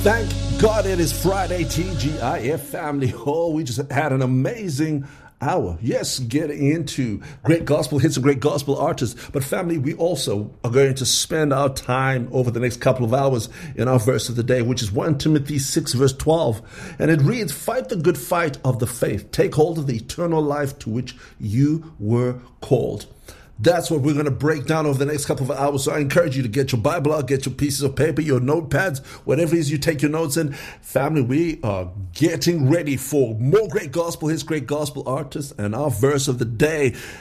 Thank God it is Friday, TGIF family. Oh, we just had an amazing hour. Yes, getting into great gospel hits and great gospel artists. But family, we also are going to spend our time over the next couple of hours in our verse of the day, which is 1 Timothy 6 verse 12. And it reads, "Fight the good fight of the faith. Take hold of the eternal life to which you were called." That's what we're going to break down over the next couple of hours. So I encourage you to get your Bible out, get your pieces of paper, your notepads, whatever it is you take your notes in. Family, we are getting ready for more great gospel hits, great gospel artists, and our verse of the day